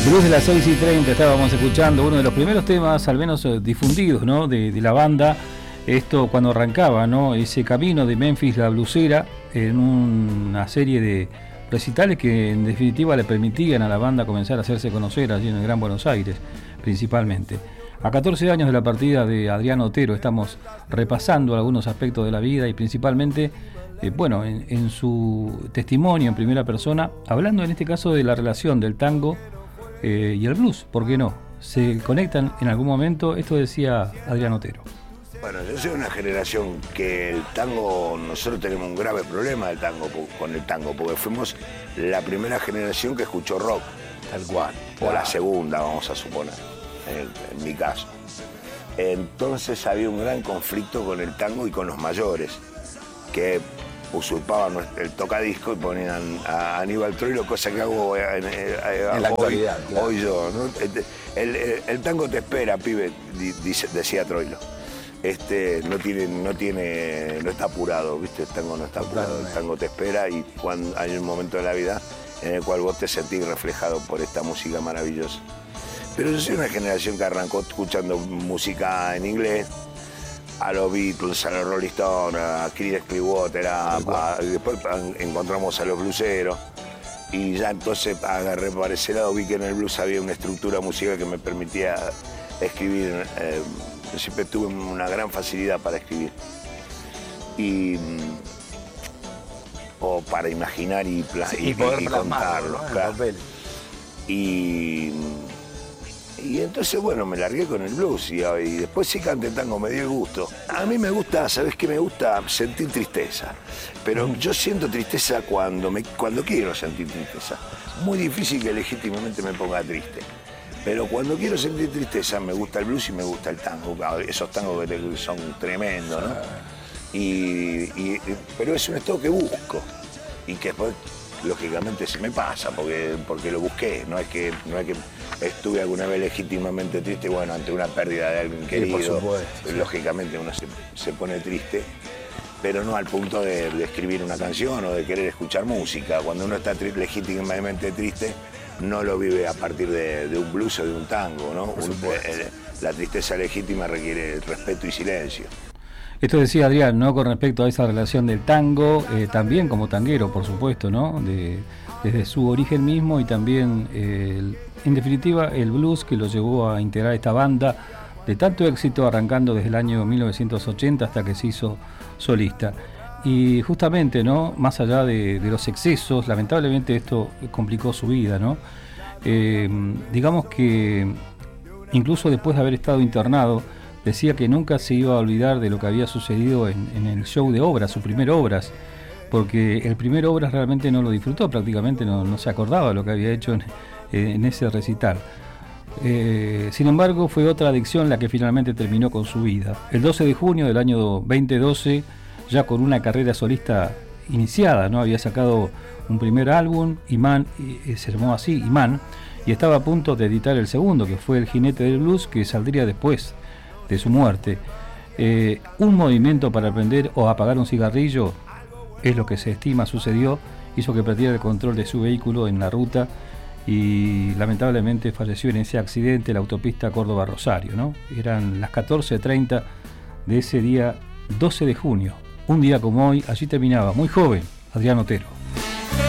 Blues de las 6:30 estábamos escuchando uno de los primeros temas, al menos difundidos, ¿no? de la banda. Esto cuando arrancaba, ¿no? Ese camino de Memphis la blusera en una serie de recitales que en definitiva le permitían a la banda comenzar a hacerse conocer allí en el Gran Buenos Aires, principalmente. A 14 años de la partida de Adrián Otero estamos repasando algunos aspectos de la vida y principalmente, en su testimonio en primera persona, hablando en este caso de la relación del tango y el blues, ¿por qué no? Se conectan en algún momento, esto decía Adrián Otero. Bueno, yo soy una generación que el tango, nosotros tenemos un grave problema con el tango, porque fuimos la primera generación que escuchó rock, tal cual, o la segunda, vamos a suponer, en mi caso. Entonces había un gran conflicto con el tango y con los mayores, que usurpaban el tocadisco y ponían a Aníbal Troilo, cosa que hago en la actualidad. Hoy yo, ¿no? El tango te espera, pibe, decía Troilo. No está apurado, ¿viste? El tango no está apurado, el tango te espera y cuando hay un momento de la vida en el cual vos te sentís reflejado por esta música maravillosa. Pero yo soy una generación que arrancó escuchando música en inglés, a los Beatles, a los Rolling Stones, a Creedence Clearwater, después encontramos a los blueseros y ya entonces agarré para ese lado, vi que en el blues había una estructura musical que me permitía escribir. Yo siempre tuve una gran facilidad para escribir o para imaginar y contarlo, ¿no? Claro. Y entonces, bueno, me largué con el blues y después sí canté tango, me dio el gusto. A mí me gusta, ¿sabés qué? Me gusta sentir tristeza, pero yo siento tristeza cuando quiero sentir tristeza. Muy difícil que legítimamente me ponga triste. Pero cuando quiero sentir tristeza me gusta el blues y me gusta el tango, esos tangos que son tremendos, ¿no? Pero es un estado que busco y que después, lógicamente, se me pasa porque lo busqué. No es que estuve alguna vez legítimamente triste, bueno, ante una pérdida de alguien querido. Sí, por supuesto. Lógicamente uno se pone triste, pero no al punto de escribir una canción o de querer escuchar música. Cuando uno está legítimamente triste, no lo vive a partir de un blues o de un tango, ¿no? La tristeza legítima requiere respeto y silencio. Esto decía Adrián, ¿no? Con respecto a esa relación del tango, también como tanguero, por supuesto, ¿no? Desde su origen mismo y también, en definitiva, el blues que lo llevó a integrar esta banda de tanto éxito, arrancando desde el año 1980 hasta que se hizo solista. Y justamente, ¿no? Más allá de los excesos, lamentablemente esto complicó su vida, ¿no? Digamos que incluso después de haber estado internado, decía que nunca se iba a olvidar de lo que había sucedido en el show de Obras, su primer Obras, porque el primer Obras realmente no lo disfrutó, prácticamente no se acordaba de lo que había hecho en ese recital. Sin embargo, fue otra adicción la que finalmente terminó con su vida. El 12 de junio del año 2012, ya con una carrera solista iniciada, ¿no? Había sacado un primer álbum, Imán, se llamó así, Imán, y estaba a punto de editar el segundo, que fue El Jinete del Blues, que saldría después de su muerte. Un movimiento para prender o apagar un cigarrillo, es lo que se estima sucedió, hizo que perdiera el control de su vehículo en la ruta y lamentablemente falleció en ese accidente en la autopista Córdoba-Rosario, ¿no? Eran las 14:30 de ese día 12 de junio. Un día como hoy, allí terminaba, muy joven, Adrián Otero.